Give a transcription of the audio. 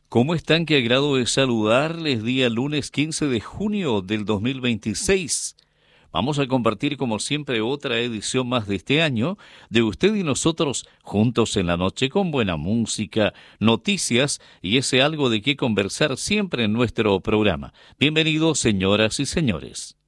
¿Cómo están? Qué agrado de saludarles día lunes 15 de junio del 2026. Vamos a compartir como siempre otra edición más de este año de usted y nosotros juntos en la noche con buena música, noticias y ese algo de qué conversar siempre en nuestro programa. Bienvenidos señoras y señores.